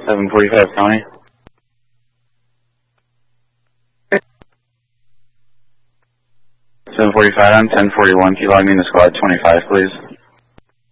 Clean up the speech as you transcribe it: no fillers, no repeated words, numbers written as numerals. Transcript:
745 County. 745 on 1041, can you log me into squad 25, please?